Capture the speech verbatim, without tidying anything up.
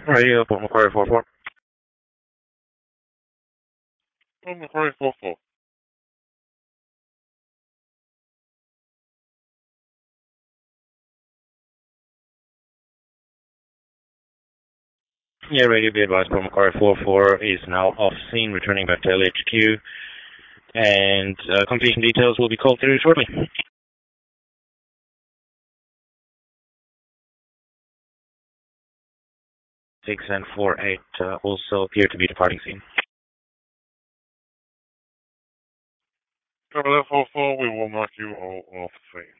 Radio for Macquarie four four. Oh, Macquarie four four. Yeah, radio be advised for Macquarie four four is now off scene, returning back to L H Q, and uh, completion details will be called through shortly. six and four eight uh, also appear to be departing scene. Cover that four four, we will mark you all off scene.